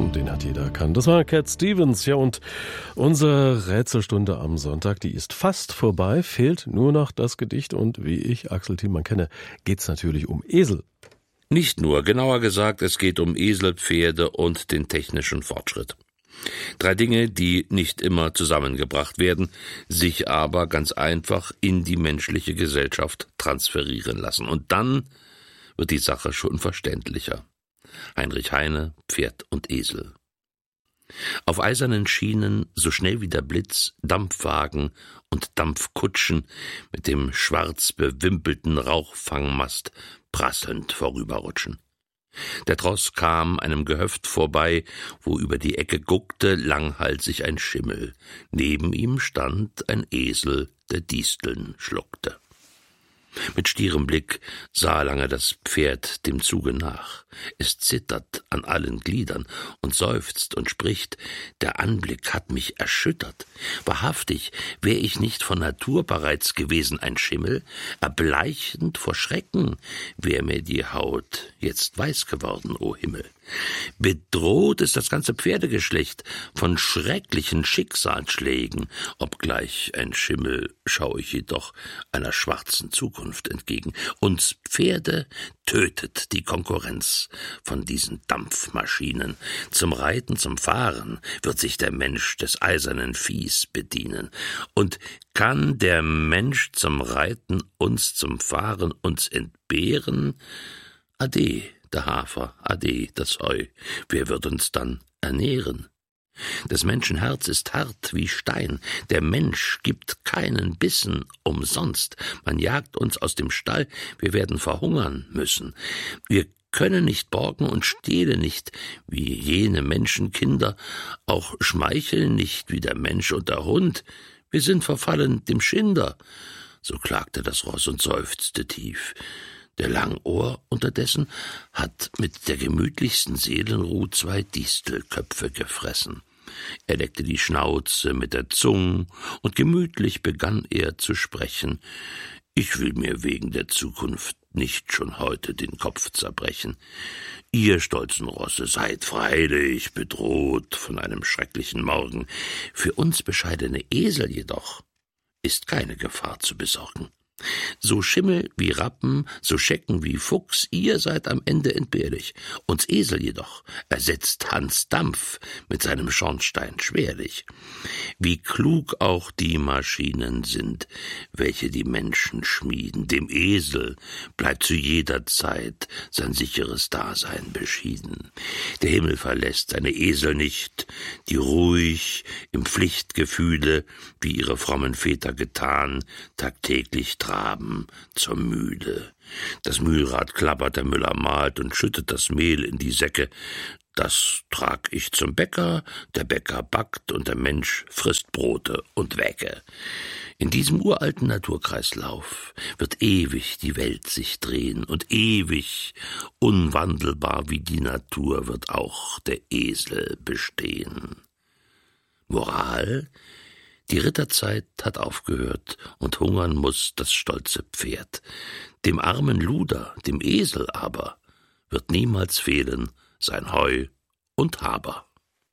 den hat jeder erkannt. Das war Cat Stevens. Ja, und unsere Rätselstunde am Sonntag, die ist fast vorbei. Fehlt nur noch das Gedicht. Und wie ich Axel Thielmann kenne, geht's natürlich um Esel. Nicht nur, genauer gesagt, es geht um Esel, Pferde und den technischen Fortschritt. 3 Dinge, die nicht immer zusammengebracht werden, sich aber ganz einfach in die menschliche Gesellschaft transferieren lassen. Und dann wird die Sache schon verständlicher. Heinrich Heine, Pferd und Esel. Auf eisernen Schienen, so schnell wie der Blitz, Dampfwagen und Dampfkutschen mit dem schwarz bewimpelten Rauchfangmast prasselnd vorüberrutschen. Der Tross kam einem Gehöft vorbei, wo über die Ecke guckte langhalsig ein Schimmel. Neben ihm stand ein Esel, der Disteln schluckte. Mit stierem Blick sah lange das Pferd dem Zuge nach. Es zittert an allen Gliedern und seufzt und spricht, der Anblick hat mich erschüttert. Wahrhaftig, wär ich nicht von Natur bereits gewesen ein Schimmel, erbleichend vor Schrecken wär mir die Haut jetzt weiß geworden, o Himmel. Bedroht ist das ganze Pferdegeschlecht von schrecklichen Schicksalsschlägen, obgleich ein Schimmel schau ich jedoch einer schwarzen Zukunft entgegen. Uns Pferde tötet die Konkurrenz von diesen Dampfmaschinen. Zum Reiten, zum Fahren wird sich der Mensch des eisernen Viehs bedienen. Und kann der Mensch zum Reiten uns zum Fahren uns entbehren? Ade, der Hafer, ade, das Heu, wer wird uns dann ernähren? Des Menschen Herz ist hart wie Stein, der Mensch gibt keinen Bissen umsonst. Man jagt uns aus dem Stall, wir werden verhungern müssen. Wir können nicht borgen und stehlen nicht, wie jene Menschenkinder, auch schmeicheln nicht wie der Mensch und der Hund. Wir sind verfallen dem Schinder. So klagte das Ross und seufzte tief. Der Langohr unterdessen hat mit der gemütlichsten Seelenruh 2 Distelköpfe gefressen. Er leckte die Schnauze mit der Zunge, und gemütlich begann er zu sprechen. Ich will mir wegen der Zukunft nicht schon heute den Kopf zerbrechen. Ihr stolzen Rosse seid freilich bedroht von einem schrecklichen Morgen. Für uns bescheidene Esel jedoch ist keine Gefahr zu besorgen. So Schimmel wie Rappen, so Schecken wie Fuchs, ihr seid am Ende entbehrlich. Uns Esel jedoch ersetzt Hans Dampf mit seinem Schornstein schwerlich. Wie klug auch die Maschinen sind, welche die Menschen schmieden, dem Esel bleibt zu jeder Zeit sein sicheres Dasein beschieden. Der Himmel verlässt seine Esel nicht, die ruhig im Pflichtgefühle, wie ihre frommen Väter getan, tagtäglich traben zur Mühle. Das Mühlrad klappert, der Müller mahlt und schüttet das Mehl in die Säcke. Das trag ich zum Bäcker, der Bäcker backt und der Mensch frisst Brote und Wecke. In diesem uralten Naturkreislauf wird ewig die Welt sich drehen und ewig, unwandelbar wie die Natur, wird auch der Esel bestehen. Moral: Die Ritterzeit hat aufgehört und hungern muß das stolze Pferd. Dem armen Luder, dem Esel aber, wird niemals fehlen sein Heu und Haber.